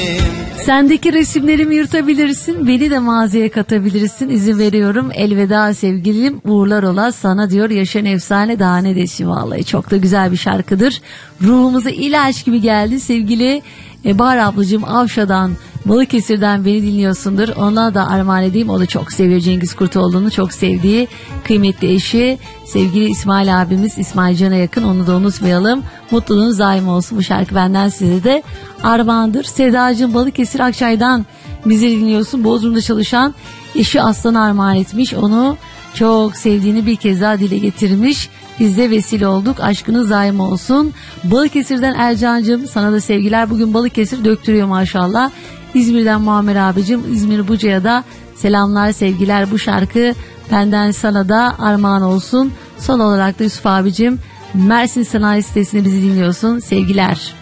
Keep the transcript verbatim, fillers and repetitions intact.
Sendeki resimlerimi yırtabilirsin, beni de mağazaya katabilirsin, izin veriyorum. Elveda sevgilim, uğurlar ola sana diyor Yaşayan Efsane. Daha ne desin, vallahi çok da güzel bir şarkıdır. Ruhumuza ilaç gibi geldi sevgili e, Bahar ablacığım Avşa'dan, Balıkesir'den beni dinliyorsundur. Ona da armağan edeyim, o da çok seviyor Cengiz Kurtoğlu'nu, çok sevdiği kıymetli eşi sevgili İsmail abimiz İsmail Can'a yakın, onu da unutmayalım. Mutluluğunuz daim olsun, bu şarkı benden size de armağandır. Sedacığım Balıkesir Akçay'dan bizi dinliyorsun. Bodrum'da çalışan eşi Aslan'a armağan etmiş, onu çok sevdiğini bir kez daha dile getirmiş. Biz de vesile olduk, aşkınız daim olsun. Balıkesir'den Ercan'cığım sana da sevgiler, bugün Balıkesir döktürüyor maşallah. İzmir'den Muammer abicim, İzmir Buca'ya da selamlar sevgiler, bu şarkı benden sana da armağan olsun. Son olarak da Yusuf abicim Mersin Sanayi Sitesi'nde bizi dinliyorsun, sevgiler.